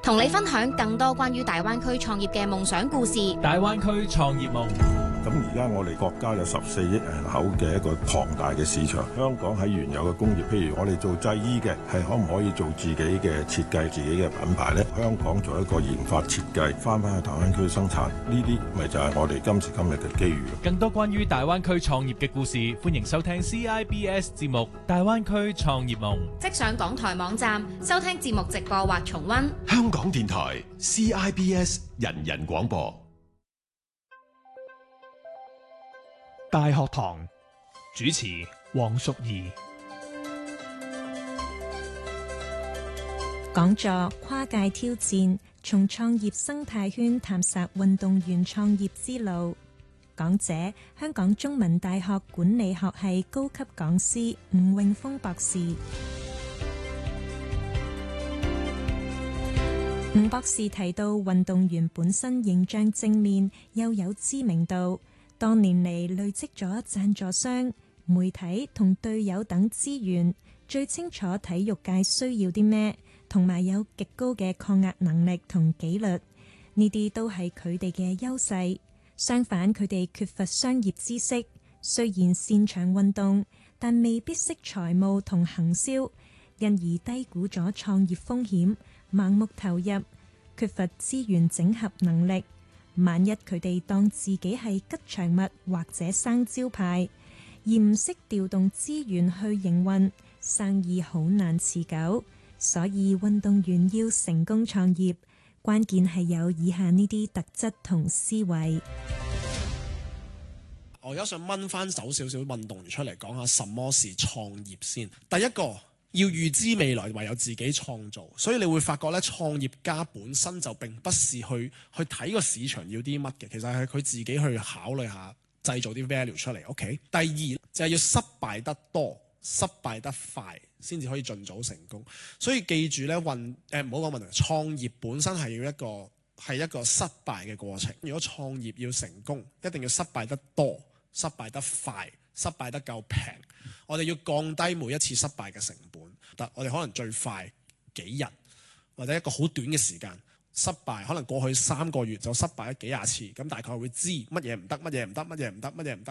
同你分享更多關於大灣區創業嘅夢想故事。 大灣區創業夢。 咁而家我哋國家有14億人口嘅一個龐大嘅市場，香港喺原有嘅工業，譬如我哋做製衣嘅，係可唔可以做自己嘅設計、自己嘅品牌呢？香港做一個研發設計，翻去大灣區生產，呢啲咪就係我哋今時今日嘅機遇。 更多關於大灣區創業嘅故事，歡迎收聽 CIBS 節目《大灣區創業夢》。 即上港台網站收聽節目直播或重溫。 香港電台 CIBS 人人廣播。 大學堂主持黃淑儀。 講座跨界挑戰，從創業生態圈探索運動員創業之路。講者香港中文大學管理學系高級講師吳永峰博士。吳博士提到，運動員本身形象正面，又有知名度，多年嚟累積咗贊助商、媒體同隊友等資源，最清楚體育界需要啲咩，同埋有極高嘅抗壓能力同紀律，呢啲都係佢哋嘅優勢。相反，佢哋缺乏商業知識，雖然擅長運動，但未必識財務同行銷，因而低估咗創業風險，盲目投入，缺乏資源整合能力。萬一佢哋當自己係吉祥物或者生招牌，而唔識調動資源去營運，生意好難持久。所以運動員要成功創業，關鍵係有以下呢啲特質同思維。 我而家想掹翻走少少運動員出嚟講下什麼是創業先。第一個，要預知未來，唯有自己創造。所以你會發覺咧，創業家本身就並不是去睇個市場要啲乜嘅，其實係佢自己去考慮下製造啲 value 出嚟。OK。第二就係要失敗得多、失敗得快，先至可以盡早成功。所以記住咧，唔好講問題，創業本身係要一個失敗嘅過程。如果創業要成功，一定要失敗得多、失敗得快、失敗得夠平。我哋要降低每一次失敗嘅成本。但我哋可能最快幾日或者一個好短嘅時間失敗，可能過去3個月就失敗咗幾廿次，咁大概會知乜嘢唔得，乜嘢唔得，乜嘢唔得，乜嘢唔得。